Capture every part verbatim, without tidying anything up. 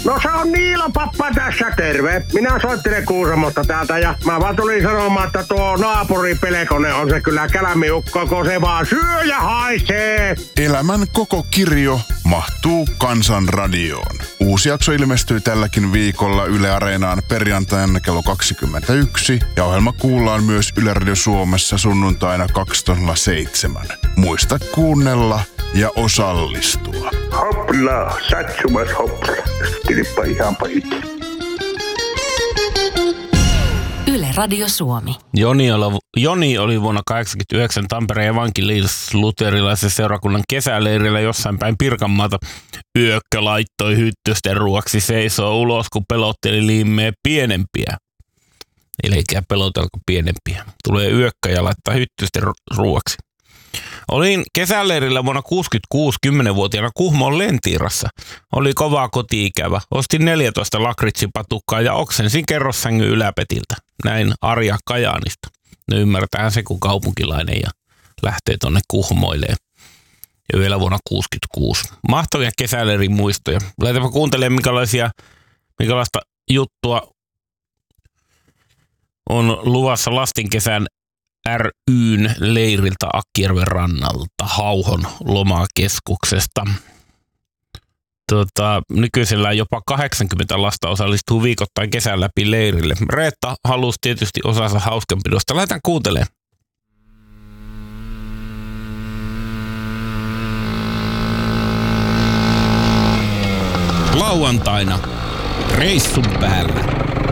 No se on Niilo pappa tässä, terve. Minä soittelen Kuusamosta täältä ja mä vaan tulin sanomaan, että tuo naapuri Pelkonen on se kyllä kälämiukko, kun se vaan syö ja haisee. Elämän koko kirjo mahtuu Kansan radioon. Uusi jakso ilmestyy tälläkin viikolla Yle Areenaan perjantaina kello kaksikymmentäyksi ja ohjelma kuullaan myös Yle Radio Suomessa sunnuntaina kaksituhattaseitsemän. Muista kuunnella ja osallistua. Hopla, satsumas hopla. Tilippa ihan pahit. Yle Radio Suomi. Joni oli, Joni oli vuonna tuhatyhdeksänsataakahdeksankymmentäyhdeksän Tampereen evankelis-luterilaisen seurakunnan kesäleirillä jossain päin Pirkanmaata. Yökkö laittoi hyttysten ruoksi seisoo ulos, kun pelotteli liimeä pienempiä. Eli pelotelko pienempiä. Tulee yökkö ja laittaa hyttysten ruoksi. Olin kesäleirillä vuonna kuusikymmentäkuusi kymmenvuotiaana Kuhmon Lentiirassa. Oli kovaa koti-ikävä. Ostin neljätoista lakritsipatukaa ja oksensin kerrossängyn yläpetiltä. Näin Arja Kajaanista. No ymmärtää se, kun kaupunkilainen ja lähtee tonne Kuhmoilleen. Ja vielä vuonna kuusikymmentäkuusi. Mahtavia kesäleirin muistoja. Laitapa kuuntelemaan, minkälaisia, minkälaista juttua on luvassa lastenkesän ry:n leiriltä Akkijärven rannalta, Hauhon lomakeskuksesta. Tota, nykyisellään jopa kahdeksankymmentä lasta osallistuu viikoittain kesän läpi leirille. Reetta halusi tietysti osansa hauskanpidosta. Lähdetään kuuntelemaan. Lauantaina reissun päällä.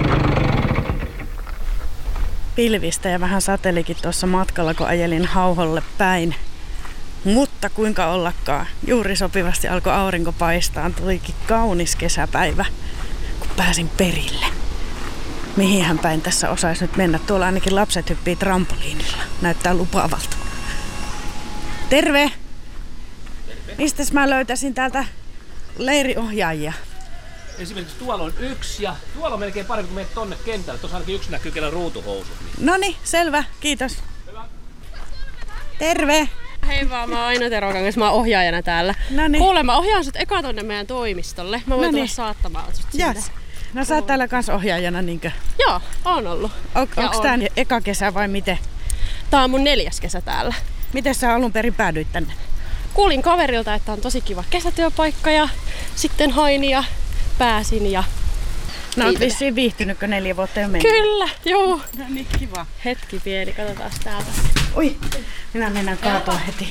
Pilvistä ja vähän satelikin tuossa matkalla, kun ajelin Hauholle päin. Mutta kuinka ollakaan, juuri sopivasti alkoi aurinko paistaa. Tulikin kaunis kesäpäivä, kun pääsin perille. Mihinhän päin tässä osaisi nyt mennä? Tuolla ainakin lapset hyppii trampoliinilla. Näyttää lupaavalta. Terve! Mistäs mä löytäisin täältä leiriohjaajia? Esimerkiksi tuolla on yksi ja tuolla on melkein parempi, kun menet tonne kentälle. Tuossa ainakin yksi näkyy, kellä ruutuhousut. Niin. Noniin, selvä. Kiitos. Hyvä. Terve! Hei vaan, mä oon Aino Terokangas, mä oon ohjaajana täällä. Noniin. Kuule, mä ohjaan sut eka tonne meidän toimistolle. Mä voin Noniin. tulla saattamaan sut sinne. Yes. No sä oot täällä kans ohjaajana, niinkö? Joo, oon ollut. O- onks on. tää eka kesä vai miten? Tää on mun neljäs kesä täällä. Miten sä alun perin päädyit tänne? Kuulin kaverilta, että on tosi kiva kesätyöpaikka ja sitten hain ja pääsin ja... No oot vissiin viihtynytkö neljä vuotta jo mennyt? Kyllä, juu. No niin, kiva. Hetki pieni, katsotaan täältä. Oi, minä mennään kaatua heti.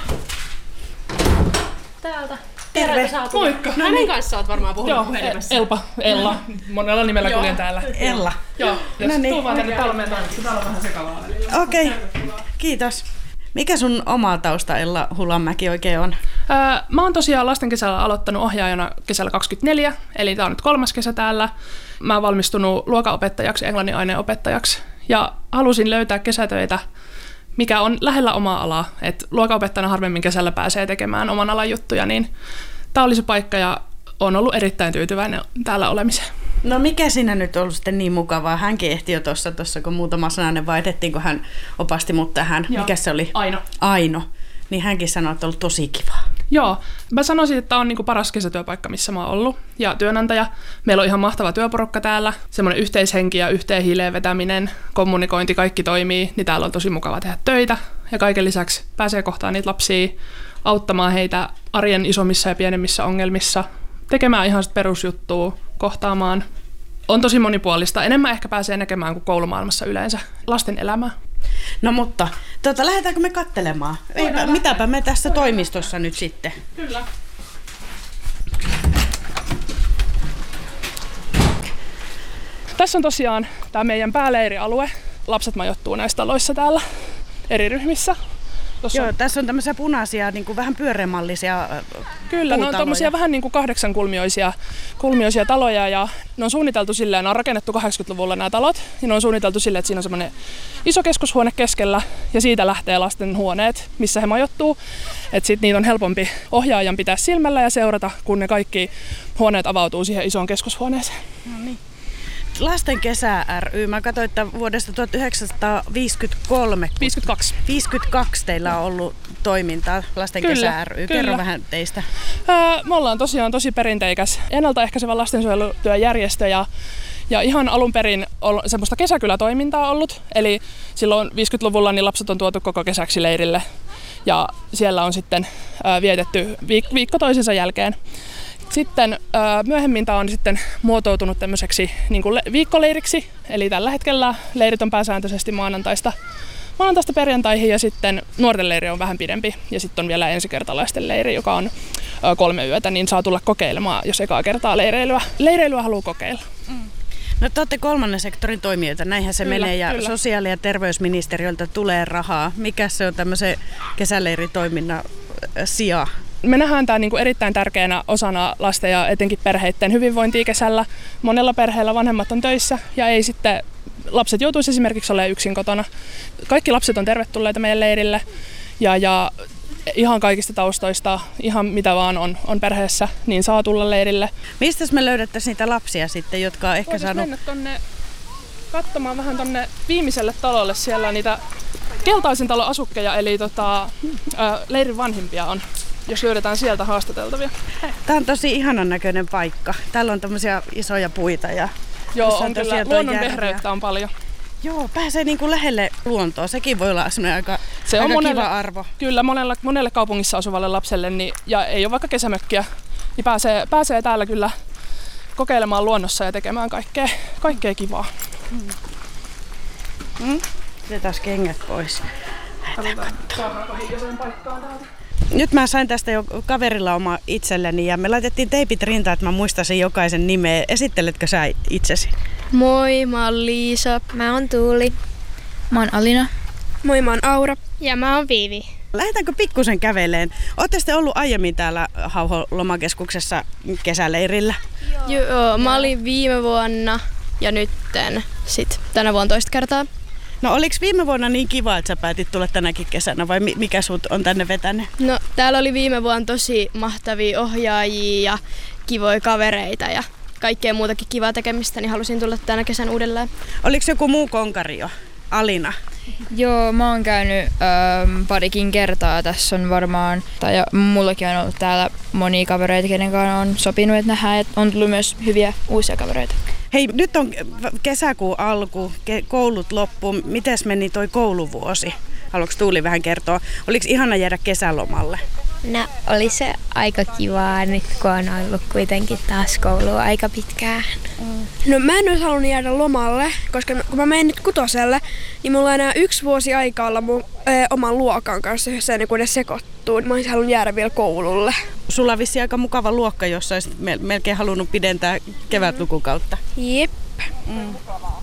Täältä. Terve. Moikka. No hänen kanssa oot varmaan puhunut Joo, puhelimessa. Elpa, Ella. Monella nimellä kuljen täällä. Ella. Joo, jos No niin. tuu vaan tänne talmeen taakse, täällä on vähän sekavaa. Okei, okay. Kiitos. Mikä sun oma tausta Ella Hulanmäki oikein on? Öö, mä oon tosiaan lastenkesällä aloittanut ohjaajana kesällä kaksikymmentäneljä, eli tää on nyt kolmas kesä täällä. Mä oon valmistunut luokanopettajaksi, englannin aineenopettajaksi ja halusin löytää kesätöitä, mikä on lähellä omaa alaa. Et luokanopettajana harvemmin kesällä pääsee tekemään oman alan juttuja, niin tää oli se paikka ja oon ollut erittäin tyytyväinen täällä olemiseen. No mikä siinä nyt on ollut sitten niin mukavaa? Hänkin ehti jo tuossa, tossa, kun muutama sananen vaihdettiin, kun hän opasti mut tähän. Joo. Mikä se oli? Aino. Aino. Niin hänkin sanoi, että on ollut tosi kivaa. Joo, mä sanoisin, että tämä on niinku paras kesätyöpaikka, missä mä oon ollut. Ja työnantaja. Meillä on ihan mahtava työporukka täällä. Semmoinen yhteishenki ja yhteen hiileen vetäminen, kommunikointi, kaikki toimii. Niin täällä on tosi mukava tehdä töitä. Ja kaiken lisäksi pääsee kohtaan niitä lapsia, auttamaan heitä arjen isommissa ja pienemmissä ongelmissa. Tekemään ihan sit perusjuttua, kohtaamaan. On tosi monipuolista. Enemmän ehkä pääsee näkemään kuin koulumaailmassa yleensä lasten elämää. No mutta, tuota, lähdetäänkö me katselemaan? Eipä, mitäpä me tässä toimistossa nyt sitten? Kyllä. Tässä on tosiaan tämä meidän pääleirialue. Lapset majoittuu näissä taloissa täällä eri ryhmissä. Tossa Joo, on... tässä on tämmöisiä punaisia, niin kuin vähän pyöreämallisia Kyllä, ne on tommosia vähän niin kuin kahdeksankulmioisia kulmioisia taloja ja ne on suunniteltu silleen, ne on rakennettu kahdeksankymmentäluvulla nämä talot ja ne on suunniteltu silleen, että siinä on semmoinen iso keskushuone keskellä ja siitä lähtee lasten huoneet, missä he majoittuu. Että sit niitä on helpompi ohjaajan pitää silmällä ja seurata, kun ne kaikki huoneet avautuu siihen isoon keskushuoneeseen. No niin. Lasten kesä ry, mä katsoin, että vuodesta tuhatyhdeksänsataaviisikymmentäkolme. viisikymmentäkaksi. viisikymmentäkaksi teillä on ollut toimintaa Lasten Kyllä, kesä ry. Kerro kyllä. vähän teistä. Öö, me ollaan tosiaan tosi perinteikäs ennaltaehkäisevä lastensuojelutyöjärjestö ja Ja ihan alun perin on semmoista kesäkylätoimintaa ollut, eli silloin viisikymmentäluvulla niin lapset on tuotu koko kesäksi leirille ja siellä on sitten ää, vietetty viik- viikko toisensa jälkeen. Sitten ää, myöhemmin tämä on sitten muotoutunut tämmöiseksi niin kuin le- viikkoleiriksi, eli tällä hetkellä leirit on pääsääntöisesti maanantaista, maanantaista perjantaihin ja sitten nuorten leiri on vähän pidempi ja sitten on vielä ensikertalaisten leiri, joka on ää, kolme yötä, niin saa tulla kokeilemaan, jos ekaa kertaa leireilyä, leireilyä haluaa kokeilla. Mm. No te olette kolmannen sektorin toimijoita, näinhän se Kyllä, menee ja kyllä. sosiaali- ja terveysministeriöltä tulee rahaa. Mikä se on tämmöisen kesäleiritoiminnan sija? Me nähdään tämä niinku erittäin tärkeänä osana lasten ja etenkin perheiden hyvinvointia kesällä. Monella perheellä vanhemmat on töissä ja ei sitten lapset joutuisi esimerkiksi olemaan yksin kotona. Kaikki lapset on tervetulleita meidän leirille ja, ja ihan kaikista taustoista, ihan mitä vaan on, on perheessä, niin saa tulla leirille. Mistä me löydettäisiin niitä lapsia sitten, jotka on ehkä Voitaisiin saanut... mennä tonne katsomaan vähän tonne viimeiselle talolle. Siellä on niitä keltaisen talon asukkeja, eli tota, ää, leirin vanhimpia on, jos löydetään sieltä haastateltavia. Tämä on tosi ihanan näköinen paikka. Täällä on tämmöisiä isoja puita ja... Joo, Tässä on on kyllä. tosiaan tuo Luonnon järvi. vehreyttä on paljon. Joo, pääsee niin kuin lähelle luontoa. Sekin voi olla semmoinen aika, Se on aika monelle, kiva arvo. Kyllä, monelle, monelle kaupungissa asuvalle lapselle, niin, ja ei ole vaikka kesämökkiä, niin pääsee, pääsee täällä kyllä kokeilemaan luonnossa ja tekemään kaikkea, kaikkea kivaa. Mm. Otetaan kengät pois. Saadaanko hiljaiseen paikkaan täältä? Nyt mä sain tästä jo kaverilla oma itselleni ja me laitettiin teipit rintaan, että mä muistaisin jokaisen nimeä. Esitteletkö sä itsesi? Moi, mä oon Liisa. Mä oon Tuuli. Mä oon Alina. Moi, mä oon Aura. Ja mä oon Viivi. Lähdetäänkö pikkusen käveleen? Ootte sitten ollut aiemmin täällä Hauhon lomakeskuksessa kesäleirillä? Joo. Joo, mä olin viime vuonna ja nytten sit tänä vuonna toista kertaa. No oliks viime vuonna niin kiva, että sä päätit tulla tänäkin kesänä vai mikä sut on tänne vetänyt? No täällä oli viime vuonna tosi mahtavia ohjaajia ja kivoja kavereita ja kaikkea muutakin kivaa tekemistä, niin halusin tulla tänä kesän uudelleen. Oliko joku muu konkari jo? Alina? Joo, mä oon käynyt ähm, parikin kertaa. Tässä on varmaan, tai ja mullakin on ollut täällä monia kavereita, kenen kanssa on sopinut, että nähdään, että on tullut myös hyviä uusia kavereita. Hei, nyt on kesäkuun alku, koulut loppu. Mites meni toi kouluvuosi? Haluatko Tuuli vähän kertoa? Oliko ihana jäädä kesälomalle? No oli se aika kivaa nyt kun on ollut kuitenkin taas koulua aika pitkään. No mä en olisi halunnut jäädä lomalle, koska kun mä menen nyt kutoselle, niin mulla on enää yksi vuosi aikaa olla mun ö, oman luokan kanssa yhdessä ennen kuin ne sekoittuu. Mä olisin halunnut jäädä vielä koululle. Sulla on vissiin aika mukava luokka, jossa olisit melkein halunnut pidentää kevätlukukautta. Jep. Mm.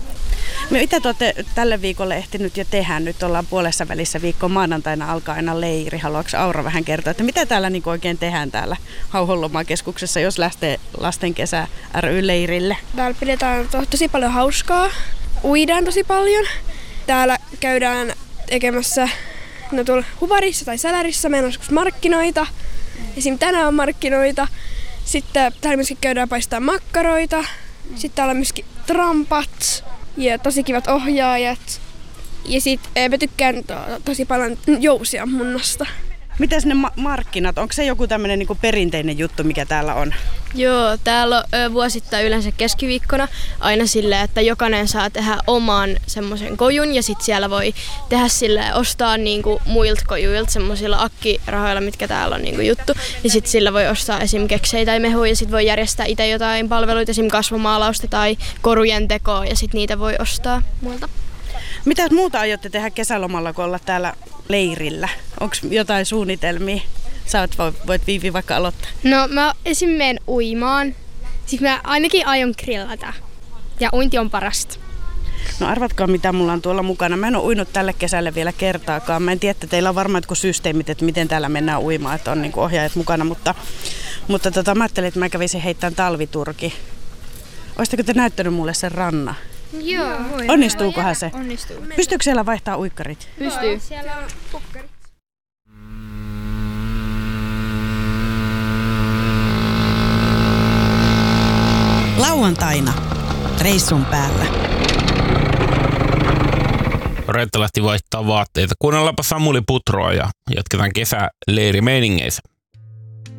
Mitä te olette tälle viikolle ehtinyt jo tehdä? Nyt ollaan puolessa välissä viikkoa, maanantaina alkaa aina leiri. Haluatko Aura vähän kertoa, että mitä täällä niin oikein tehdään täällä Hauhon lomakeskuksessa, jos lähtee lasten kesä ry-leirille? Täällä pidetään to- tosi paljon hauskaa. Uidaan tosi paljon. Täällä käydään tekemässä no tuolla Huvarissa tai Sälärissa. Meillä on joskus markkinoita. Esimerkiksi tänään on markkinoita. Sitten täällä myöskin käydään paistaa makkaroita. Sitten täällä on myöskin trampat. Ja tosi kivat ohjaajat. Ja sit mä tykkään to- tosi paljon jousiammunnasta. Mitäs ne ma- markkinat? Onko se joku tämmöinen niinku perinteinen juttu, mikä täällä on? Joo, täällä on ö, vuosittain yleensä keskiviikkona aina silleen, että jokainen saa tehdä oman semmoisen kojun ja sit siellä voi tehdä silleen, ostaa niinku muilta kojuilta semmoisilla akkirahoilla, mitkä täällä on niinku juttu. Ja sit sillä voi ostaa esim. Keksejä tai mehuja ja sit voi järjestää itse jotain palveluita, esim. Kasvomaalausta tai korujen tekoa ja sit niitä voi ostaa muilta. Mitä muuta aiotte tehdä kesälomalla, kun olla täällä leirillä? Onko jotain suunnitelmia? Sä voit Viivi vaikka aloittaa. No mä esim. Menen uimaan. Siis mä ainakin aion grillata. Ja uinti on parasta. No arvatkaa mitä mulla on tuolla mukana. Mä en ole uinut tälle kesälle vielä kertaakaan. Mä en tiedä, että teillä on varmaan jotkut systeemit, että miten täällä mennään uimaan, että on niinku ohjaajat mukana. Mutta, mutta tota, mä ajattelin, että mä kävisin heittämään talviturki. Oisitteko te näyttänyt mulle sen rannan? Joo. Onnistuukohan se? Onnistuu. Pystyykö siellä vaihtaa uikkarit? Pystyy. Siellä on pukkarit. Lauantaina. reissun päällä. Reetta lähti vaihtaa vaatteita. Kuunnellaanpa Samuli Putroa ja jatketaan kesäleirimeiningeissä.